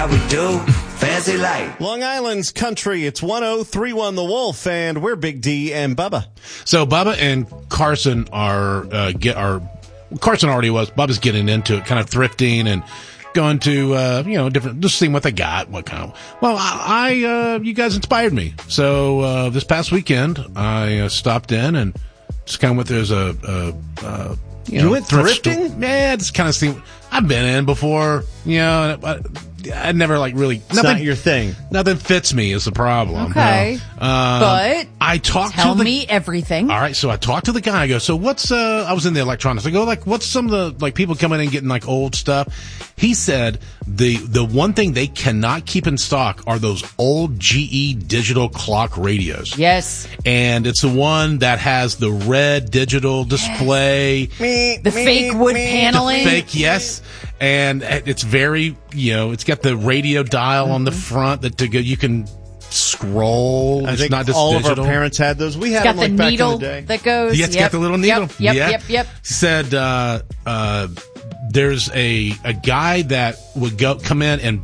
how we do. Fancy life. Long Island's country. It's 103.1 The Wolf, and we're Big D and Bubba. So Bubba and Carson Carson already was. Bubba's getting into it, kind of thrifting and going to, different, just seeing what they got, what kind of, well, you guys inspired me. So, this past weekend, I stopped in and just kind of went there as you went thrifting? Yeah, it's kind of seemed, I've been in before, and I never really. It's not your thing. Nothing fits me is the problem. Okay. But I talked tell me everything. All right. So I talked to the guy. I go, so what's, I was in the electronics. I go, what's some of the, people coming in and getting old stuff? He said the one thing they cannot keep in stock are those old GE digital clock radios. Yes. And it's the one that has the red digital display. The fake wood paneling. The fake, yes. And it's very, it's got the radio dial on the front that you can scroll. I it's think not just all digital. of our parents had those. We had It's got them the back needle in the day. that goes. Yeah, it's got the little needle. Yep. He said, there's a guy that would come in and